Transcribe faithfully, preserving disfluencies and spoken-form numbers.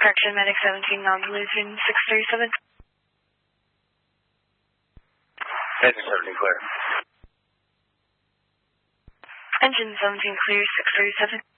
Correction, Medic seventeen, non-Lutheran, six three seven. Engine seventeen clear. Engine seventeen clear, six three seven.